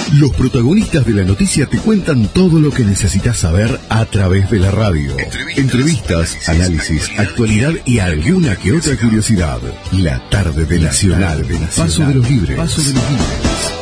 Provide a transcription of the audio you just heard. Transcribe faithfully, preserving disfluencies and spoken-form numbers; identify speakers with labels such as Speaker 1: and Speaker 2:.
Speaker 1: Los protagonistas de la noticia te cuentan todo lo que necesitas saber a través de la radio. Entrevistas, Entrevistas análisis, actualidad y alguna que otra curiosidad. La tarde de Nacional, Paso de los Libres. Paso de los Libres.